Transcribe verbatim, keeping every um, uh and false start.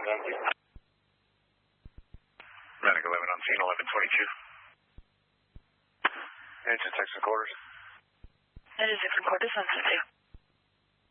Medic eleven on scene, eleven twenty-two. Engine Texas quarters. Engine Texas quarters, one two two.